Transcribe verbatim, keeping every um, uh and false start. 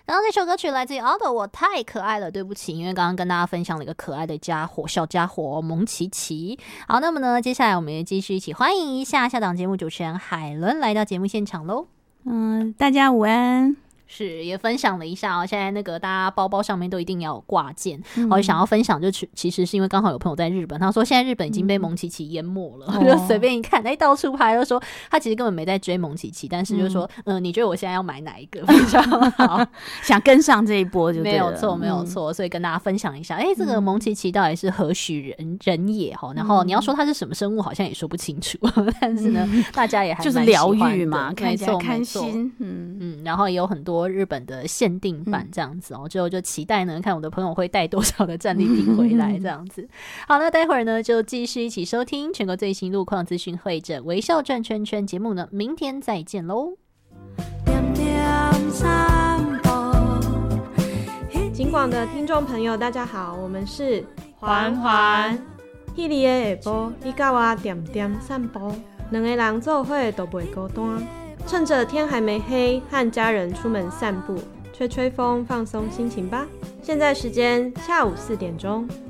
刚刚这首歌曲来自于 Aldo， 我太可爱了，对不起，因为刚刚跟大家分享了一个可爱的家伙，小家伙蒙奇奇。好，那么呢，接下来我们也继续一起欢迎一下下档节目主持人海伦来到节目现场喽。 嗯，大家午安。 是也分享了一下哦，现在那个大家包包上面都一定要有挂件，嗯、我想要分享就其实是因为刚好有朋友在日本，他说现在日本已经被蒙奇奇淹没了，嗯、就随便一看，哎，到处拍就说他其实根本没在追蒙奇奇，但是就说，嗯、呃，你觉得我现在要买哪一个比较好？ 想跟上这一波就对了， 没有错，没有错，嗯、所以跟大家分享一下，哎，这个蒙奇奇到底是何许人人也哈？然后你要说它是什么生物，好像也说不清楚，但是呢，嗯、大家也还就是疗愈嘛，看起来开心， 嗯嗯，然后也有很多日本的限定版这样子哦，最后就期待呢，看我的朋友会带多少的战利品回来这样子。好，那待会儿呢就继续一起收听全国最新路况资讯会者微笑转圈圈节目呢，明天再见喽。 警广的听众朋友大家好，我们是环环。 迄日的下晡，你甲我点点散步，两个人做伙都袂孤单。趁着天还没黑，和家人出门散步，吹吹风，放松心情吧。现在时间下午四点钟。